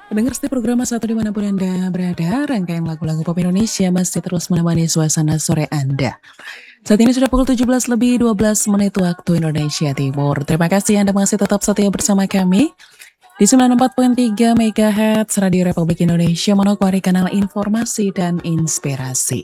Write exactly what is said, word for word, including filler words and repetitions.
Pendengar setia program Mas satu dimanapun Anda berada, rangkaian lagu-lagu pop Indonesia masih terus menemani suasana sore Anda. Saat ini sudah pukul tujuh belas lebih dua belas menit waktu Indonesia Timur. Terima kasih Anda masih tetap setia bersama kami di sembilan puluh empat koma tiga MHz Radio Republik Indonesia, Manokwari, kanal informasi dan inspirasi.